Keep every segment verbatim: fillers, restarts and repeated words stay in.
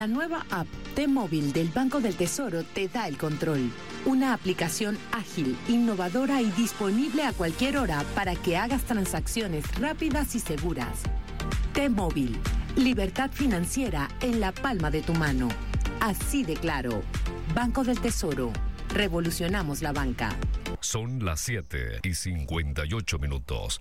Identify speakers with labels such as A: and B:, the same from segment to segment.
A: La nueva app T-Móvil del Banco del Tesoro te da el control. Una aplicación ágil, innovadora y disponible a cualquier hora para que hagas transacciones rápidas y seguras. T-Móvil, libertad financiera en la palma de tu mano. Así de claro. Banco del Tesoro. Revolucionamos la banca.
B: Son las siete y cincuenta y ocho minutos.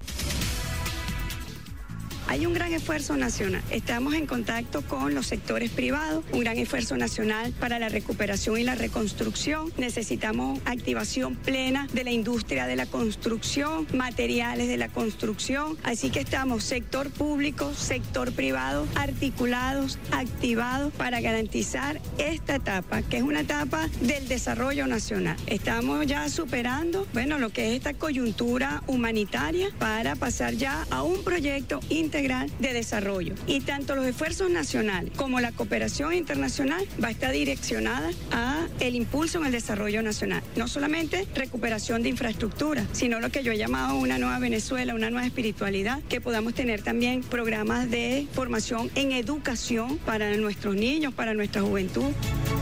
C: Hay un gran esfuerzo nacional. Estamos en contacto con los sectores privados, un gran esfuerzo nacional para la recuperación y la reconstrucción. Necesitamos activación plena de la industria de la construcción, materiales de la construcción. Así que estamos sector público, sector privado, articulados, activados para garantizar esta etapa, que es una etapa del desarrollo nacional. Estamos ya superando, bueno, lo que es esta coyuntura humanitaria para pasar ya a un proyecto integral de desarrollo. Y tanto los esfuerzos nacionales como la cooperación internacional va a estar direccionada a el impulso en el desarrollo nacional. No solamente recuperación de infraestructura, sino lo que yo he llamado una nueva Venezuela, una nueva espiritualidad, que podamos tener también programas de formación en educación para nuestros niños, para nuestra juventud.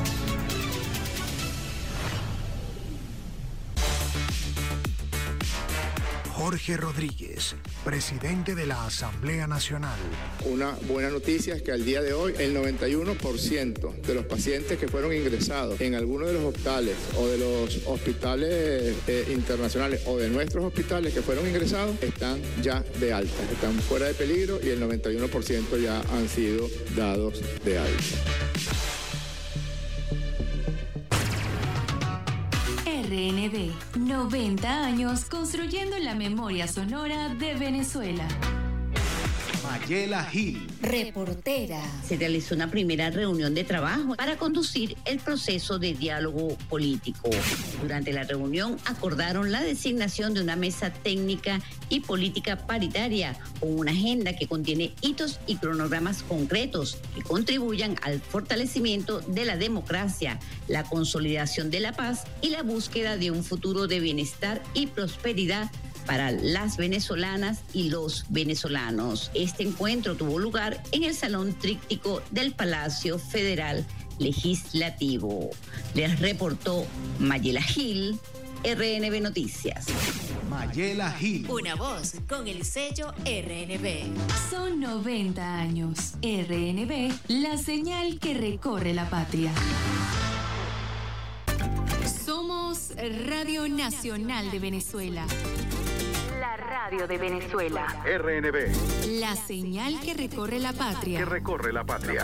D: Jorge Rodríguez, presidente de la Asamblea Nacional.
E: Una buena noticia es que al día de hoy el noventa y uno por ciento de los pacientes que fueron ingresados en alguno de los hospitales o de los hospitales eh, internacionales o de nuestros hospitales que fueron ingresados están ya de alta, están fuera de peligro y el noventa y uno por ciento ya han sido dados de alta.
F: R N B, noventa años construyendo la memoria sonora de Venezuela.
G: Mayela Gil,
H: reportera. Se realizó una primera reunión de trabajo para conducir el proceso de diálogo político. Durante la reunión acordaron la designación de una mesa técnica y política paritaria con una agenda que contiene hitos y cronogramas concretos que contribuyan al fortalecimiento de la democracia, la consolidación de la paz y la búsqueda de un futuro de bienestar y prosperidad para las venezolanas y los venezolanos. Este encuentro tuvo lugar en el Salón Tríptico del Palacio Federal Legislativo. Les reportó Mayela Gil, R N B Noticias.
G: Mayela Gil.
F: Una voz con el sello R N B. Son noventa años. R N B, la señal que recorre la patria. Somos Radio Nacional de Venezuela. La radio de Venezuela.
G: R N B.
F: La señal que recorre la patria.
G: Que recorre la patria.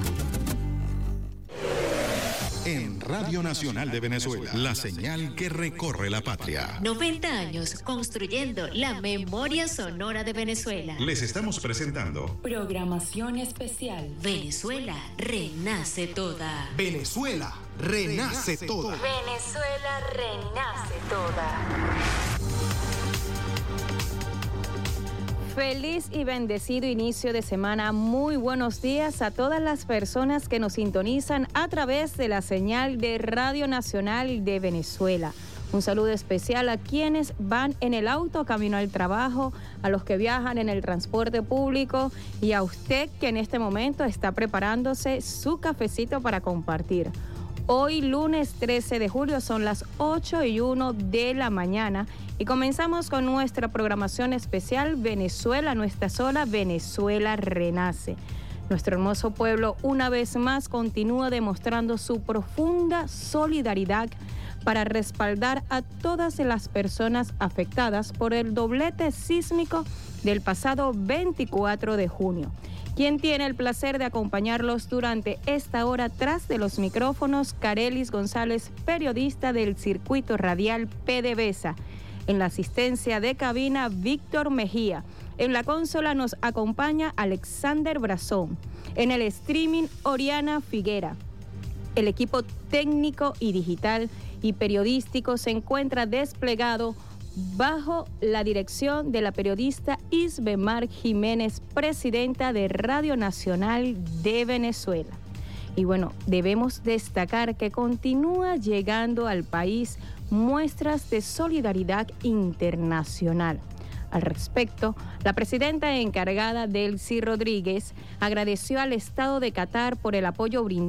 G: En Radio Nacional de Venezuela, la señal que recorre la patria.
F: noventa años construyendo la memoria sonora de Venezuela.
G: Les estamos presentando
F: Programación especial. Venezuela renace toda.
G: Venezuela renace toda.
F: Venezuela renace toda.
I: Feliz y bendecido inicio de semana. Muy buenos días a todas las personas que nos sintonizan a través de la señal de Radio Nacional de Venezuela. Un saludo especial a quienes van en el auto camino al trabajo, a los que viajan en el transporte público y a usted que en este momento está preparándose su cafecito para compartir. Hoy, lunes trece de julio, son las ocho y uno de la mañana y comenzamos con nuestra programación especial Venezuela, nuestra sola Venezuela renace. Nuestro hermoso pueblo una vez más continúa demostrando su profunda solidaridad para respaldar a todas las personas afectadas por el doblete sísmico del pasado veinticuatro de junio. Quien tiene el placer de acompañarlos durante esta hora tras de los micrófonos, Carelis González, periodista del Circuito Radial PDVSA. En la asistencia de cabina, Víctor Mejía. En la consola nos acompaña Alexander Brazón. En el streaming, Oriana Figuera. El equipo técnico y digital y periodístico se encuentra desplegado bajo la dirección de la periodista Isbemar Jiménez, presidenta de Radio Nacional de Venezuela. Y bueno, debemos destacar que continúa llegando al país muestras de solidaridad internacional. Al respecto, la presidenta encargada, Delcy Rodríguez, agradeció al Estado de Qatar por el apoyo brindado